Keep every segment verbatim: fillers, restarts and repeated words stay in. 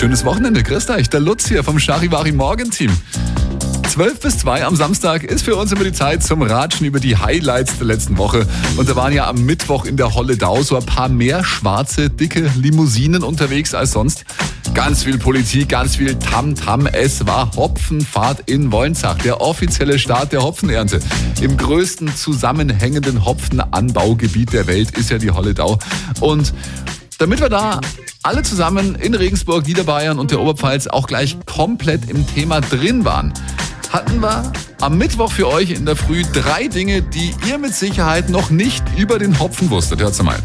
schönes Wochenende. Grüß euch, der Lutz hier vom Charivari Morgenteam. zwölf bis zwei am Samstag ist für uns immer die Zeit zum Ratschen über die Highlights der letzten Woche. Und da waren ja am Mittwoch in der Holledau so ein paar mehr schwarze, dicke Limousinen unterwegs als sonst. Ganz viel Politik, ganz viel Tamtam. Es war Hopfenfahrt in Wolnzach, der offizielle Start der Hopfenernte. Im größten zusammenhängenden Hopfenanbaugebiet der Welt ist ja die Holledau. Und damit wir da alle zusammen in Regensburg, Niederbayern und der Oberpfalz auch gleich komplett im Thema drin waren, hatten wir am Mittwoch für euch in der Früh drei Dinge, die ihr mit Sicherheit noch nicht über den Hopfen wusstet. Hört's mal.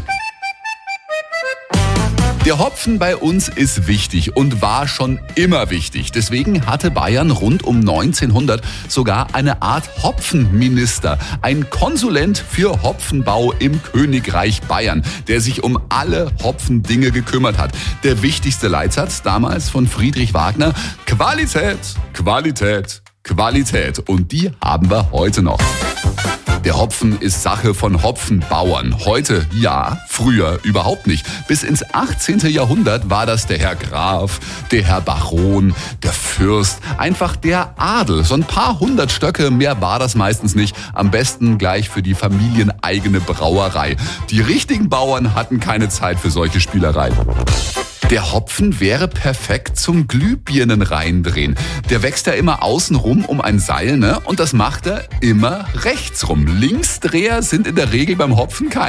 Der Hopfen bei uns ist wichtig und war schon immer wichtig. Deswegen hatte Bayern rund um neunzehnhundert sogar eine Art Hopfenminister, ein Konsulent für Hopfenbau im Königreich Bayern, der sich um alle Hopfendinge gekümmert hat. Der wichtigste Leitsatz damals von Friedrich Wagner: Qualität, Qualität, Qualität. Und die haben wir heute noch. Der Hopfen ist Sache von Hopfenbauern. Heute ja, früher überhaupt nicht. Bis ins achtzehnten Jahrhundert war das der Herr Graf, der Herr Baron, der Fürst, einfach der Adel. So ein paar hundert Stöcke, mehr war das meistens nicht. Am besten gleich für die familieneigene Brauerei. Die richtigen Bauern hatten keine Zeit für solche Spielereien. Der Hopfen wäre perfekt zum Glühbirnen reindrehen. Der wächst ja immer außenrum um ein Seil, ne? Und das macht er immer rechtsrum. Linksdreher sind in der Regel beim Hopfen keine.